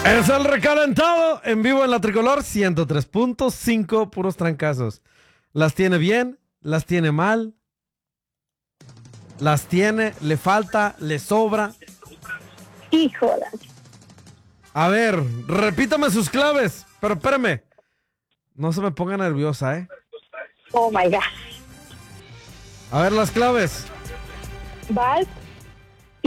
Es el recalentado en vivo en la Tricolor 103.5, puros trancazos. Las tiene bien, las tiene mal, las tiene, le falta, le sobra. Híjola. A ver, repítame sus claves, pero espérame. No se me ponga nerviosa, ¿eh? Oh my God. A ver las claves. Vals,